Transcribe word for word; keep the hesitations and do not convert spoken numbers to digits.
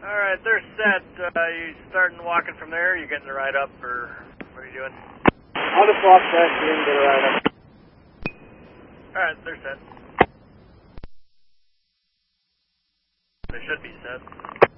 Alright, they're set. Uh, you starting walking from there? You getting the ride up, or what are you doing? I'll just walk back here and get a ride up. Alright, they're set. They should be set.